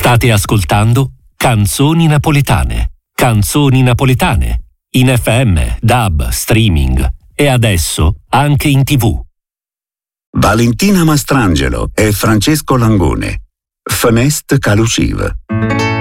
State ascoltando Canzoni Napoletane. Canzoni Napoletane. In FM, DAB, streaming e adesso anche in TV. Valentina Mastrangelo e Francesco Langone. Fenest Caluciv.